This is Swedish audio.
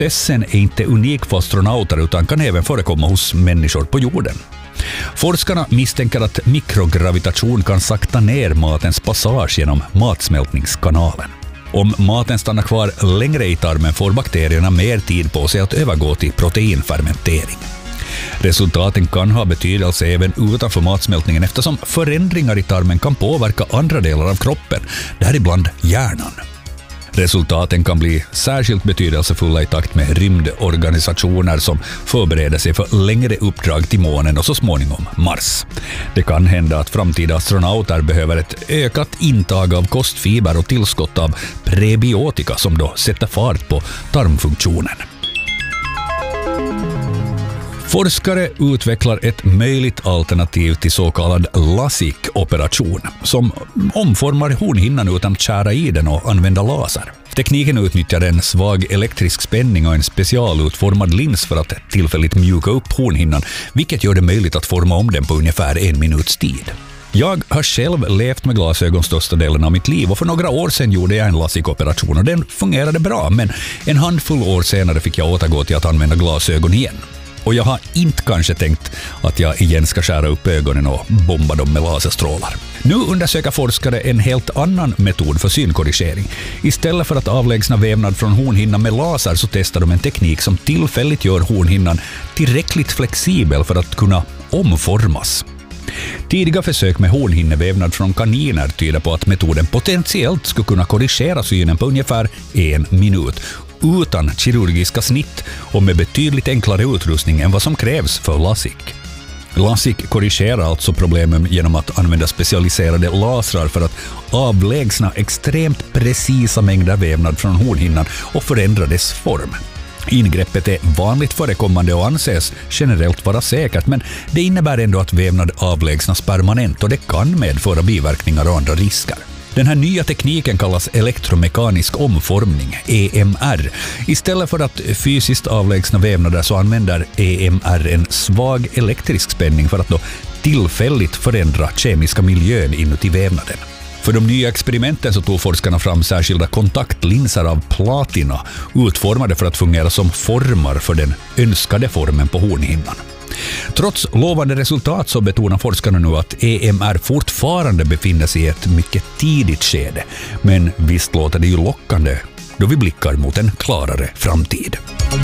Processen är inte unik för astronauter utan kan även förekomma hos människor på jorden. Forskarna misstänker att mikrogravitation kan sakta ner matens passage genom matsmältningskanalen. Om maten stannar kvar längre i tarmen får bakterierna mer tid på sig att övergå till proteinfermentering. Resultaten kan ha betydelse även utanför matsmältningen eftersom förändringar i tarmen kan påverka andra delar av kroppen, däribland hjärnan. Resultaten kan bli särskilt betydelsefulla i takt med rymdorganisationer som förbereder sig för längre uppdrag till månen och så småningom Mars. Det kan hända att framtida astronauter behöver ett ökat intag av kostfiber och tillskott av prebiotika som då sätter fart på tarmfunktionen. Forskare utvecklar ett möjligt alternativ till så kallad LASIK-operation som omformar hornhinnan utan att skära i den och använda laser. Tekniken utnyttjar en svag elektrisk spänning och en specialutformad lins för att tillfälligt mjuka upp hornhinnan, vilket gör det möjligt att forma om den på ungefär 1 minuts tid. Jag har själv levt med glasögon största delen av mitt liv och för några år sedan gjorde jag en LASIK-operation och den fungerade bra, men en handfull år senare fick jag återgå till att använda glasögon igen. Och jag har inte kanske tänkt att jag igen ska skära upp ögonen och bomba dem med laserstrålar. Nu undersöker forskare en helt annan metod för synkorrigering. Istället för att avlägsna vävnad från hornhinnan med laser så testar de en teknik som tillfälligt gör hornhinnan tillräckligt flexibel för att kunna omformas. Tidiga försök med hornhinnevävnad från kaniner tyder på att metoden potentiellt skulle kunna korrigera synen på ungefär 1 minut utan kirurgiska snitt och med betydligt enklare utrustning än vad som krävs för LASIK. LASIK korrigerar alltså problemen genom att använda specialiserade lasrar för att avlägsna extremt precisa mängder vävnad från hornhinnan och förändra dess form. Ingreppet är vanligt förekommande och anses generellt vara säkert, men det innebär ändå att vävnad avlägsnas permanent och det kan medföra biverkningar och andra risker. Den här nya tekniken kallas elektromekanisk omformning, EMR. Istället för att fysiskt avlägsna vävnader så använder EMR en svag elektrisk spänning för att då tillfälligt förändra kemiska miljön inuti vävnaden. För de nya experimenten så tog forskarna fram särskilda kontaktlinser av platina utformade för att fungera som formar för den önskade formen på hornhinnan. Trots lovande resultat så betonar forskarna nu att EMR fortfarande befinner sig i ett mycket tidigt skede. Men visst låter det ju lockande då vi blickar mot en klarare framtid.